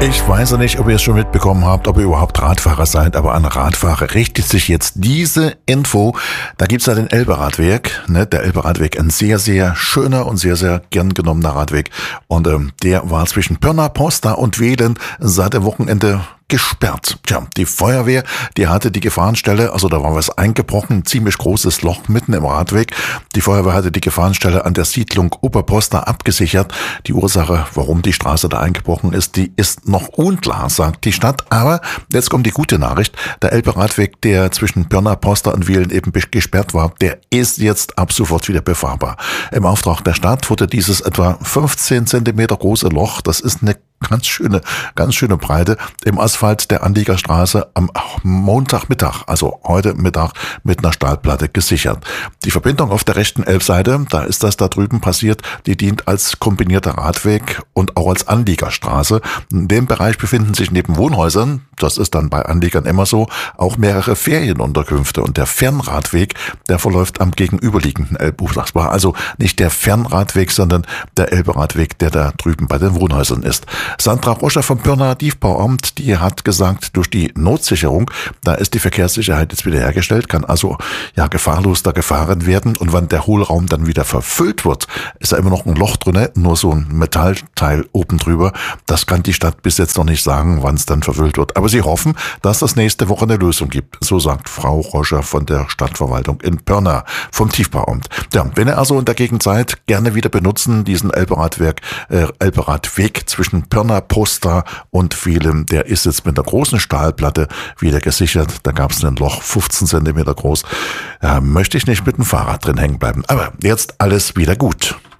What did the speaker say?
Ich weiß ja nicht, ob ihr es schon mitbekommen habt, ob ihr überhaupt Radfahrer seid, aber an Radfahrer richtet sich jetzt diese Info. Da gibt's ja den Elbe-Radweg, ne? Der Elbe-Radweg, ein sehr, sehr schöner und sehr, sehr gern genommener Radweg. Und der war zwischen Pirna, Posta und Wehlen seit dem Wochenende gesperrt. Tja, die Feuerwehr, die hatte die Gefahrenstelle, also da war was eingebrochen, ein ziemlich großes Loch mitten im Radweg. Die Feuerwehr hatte die Gefahrenstelle an der Siedlung Oberposta abgesichert. Die Ursache, warum die Straße da eingebrochen ist, die ist noch unklar, sagt die Stadt. Aber jetzt kommt die gute Nachricht. Der Elbe-Radweg, der zwischen Pirna, Posta und Wehlen eben gesperrt war, der ist jetzt ab sofort wieder befahrbar. Im Auftrag der Stadt wurde dieses etwa 15 Zentimeter große Loch, das ist eine ganz schöne Breite, im Asphalt der Anliegerstraße am Montagmittag, also heute Mittag, mit einer Stahlplatte gesichert. Die Verbindung auf der rechten Elbseite, da ist das da drüben passiert, die dient als kombinierter Radweg und auch als Anliegerstraße. In dem Bereich befinden sich neben Wohnhäusern, das ist dann bei Anliegern immer so, auch mehrere Ferienunterkünfte. Und der Fernradweg, der verläuft am gegenüberliegenden Elbufer. Das war also nicht der Fernradweg, sondern der Elbe-Radweg, der da drüben bei den Wohnhäusern ist. Sandra Roscher vom Pirna Tiefbauamt, die hat gesagt, durch die Notsicherung, da ist die Verkehrssicherheit jetzt wieder hergestellt, kann also gefahrlos da gefahren werden. Und wenn der Hohlraum dann wieder verfüllt wird, ist da immer noch ein Loch drin, nur so ein Metallteil oben drüber. Das kann die Stadt bis jetzt noch nicht sagen, wann es dann verfüllt wird. Aber sie hoffen, dass das nächste Woche eine Lösung gibt. So sagt Frau Roscher von der Stadtverwaltung in Pirna vom Tiefbauamt. Ja, wenn ihr also in der Gegend seid, gerne wieder benutzen, diesen Elbe-Radweg zwischen Pirna, Posta und Wehlen. Der ist jetzt mit einer großen Stahlplatte wieder gesichert. Da gab es ein Loch 15 Zentimeter groß. Möchte ich nicht mit dem Fahrrad drin hängen bleiben. Aber jetzt alles wieder gut.